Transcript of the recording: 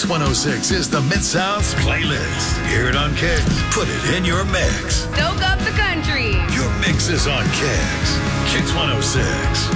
Kicks 106 is the Mid-South's playlist. Hear it on Kicks. Put it in your mix. Soak up the country. Your mix is on Kicks. Kicks 106.